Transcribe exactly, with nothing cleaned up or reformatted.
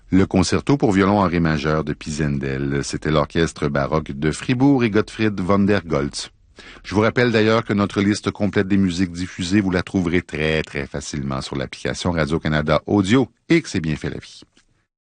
Le concerto pour violon en ré majeur de Pisendel, c'était l'orchestre baroque de Fribourg et Gottfried von der Goltz. Je vous rappelle d'ailleurs que notre liste complète des musiques diffusées, vous la trouverez très très facilement sur l'application Radio-Canada Audio et que c'est bien fait la vie.